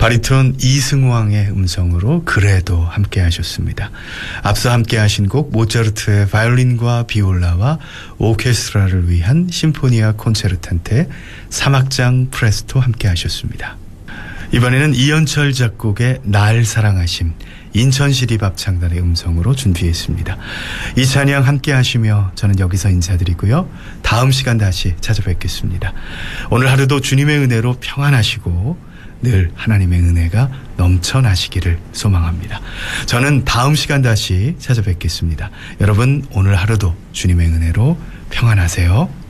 바리톤 이승왕의 음성으로 그래도 함께 하셨습니다. 앞서 함께 하신 곡 모차르트의 바이올린과 비올라와 오케스트라를 위한 심포니아 콘체르탄테 3악장 프레스토 함께 하셨습니다. 이번에는 이연철 작곡의 날 사랑하심 인천시립합창단의 음성으로 준비했습니다. 이 찬양 함께 하시며 저는 여기서 인사드리고요. 다음 시간 다시 찾아뵙겠습니다. 오늘 하루도 주님의 은혜로 평안하시고 늘 하나님의 은혜가 넘쳐나시기를 소망합니다. 저는 다음 시간 다시 찾아뵙겠습니다. 여러분 오늘 하루도 주님의 은혜로 평안하세요.